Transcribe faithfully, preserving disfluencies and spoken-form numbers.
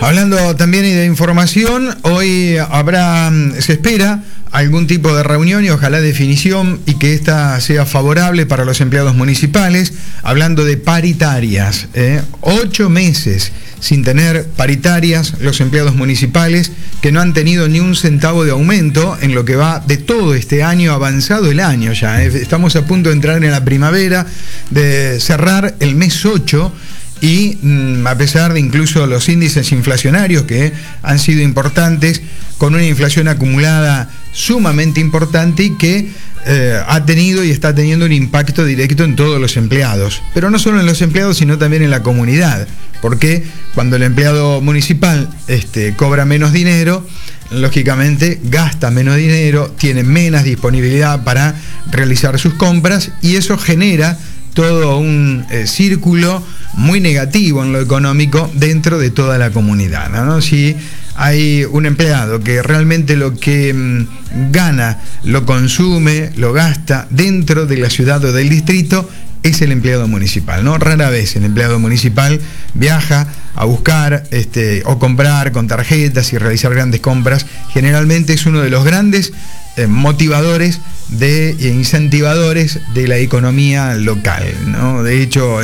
Hablando también de información, hoy habrá, se espera algún tipo de reunión y ojalá definición y que esta sea favorable para los empleados municipales, hablando de paritarias. ¿eh? Ocho meses sin tener paritarias los empleados municipales que no han tenido ni un centavo de aumento en lo que va de todo este año, avanzado el año ya. ¿eh? Estamos a punto de entrar en la primavera, de cerrar el mes ocho. Y mmm, a pesar de incluso los índices inflacionarios que han sido importantes, con una inflación acumulada sumamente importante y que eh, ha tenido y está teniendo un impacto directo en todos los empleados. Pero no solo en los empleados, sino también en la comunidad. Porque cuando el empleado municipal este, cobra menos dinero, lógicamente gasta menos dinero, tiene menos disponibilidad para realizar sus compras y eso genera todo un eh, círculo muy negativo en lo económico dentro de toda la comunidad, ¿no? Si hay un empleado que realmente lo que mmm, gana, lo consume, lo gasta dentro de la ciudad o del distrito, es el empleado municipal, ¿no? Rara vez el empleado municipal viaja a buscar este, o comprar con tarjetas y realizar grandes compras. Generalmente es uno de los grandes eh, motivadores de, e incentivadores de la economía local, ¿no? De hecho,